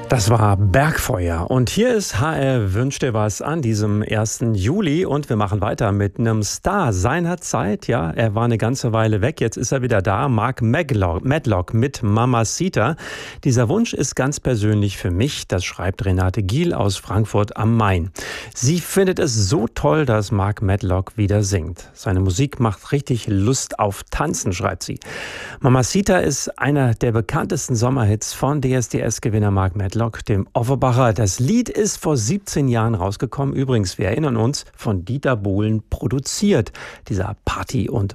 Das war Bergfeuer. Und hier ist HR Wünsch dir was an diesem 1. Juli. Und wir machen weiter mit einem Star seiner Zeit. Ja, er war eine ganze Weile weg. Jetzt ist er wieder da. Mark Medlock mit Mamacita. Dieser Wunsch ist ganz persönlich für mich. Das schreibt Renate Giel aus Frankfurt am Main. Sie findet es so toll, dass Mark Medlock wieder singt. Seine Musik macht richtig Lust auf Tanzen, schreibt sie. Mamacita ist einer der bekanntesten Sommerhits von DSDS-Gewinner Mark Medlock, dem Offenbacher. Das Lied ist vor 17 Jahren rausgekommen. Übrigens, wir erinnern uns, von Dieter Bohlen produziert. Dieser Party- und